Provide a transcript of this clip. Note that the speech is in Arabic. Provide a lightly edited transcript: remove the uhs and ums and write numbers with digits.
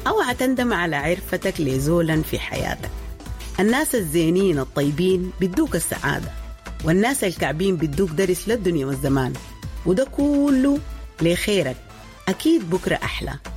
أو تندم على عرفتك لزولا في حياتك. الناس الزينين الطيبين بيدوك السعادة، والناس الكعبين بيدوك درس للدنيا والزمان، وده كله لخيرك. أكيد بكرة أحلى.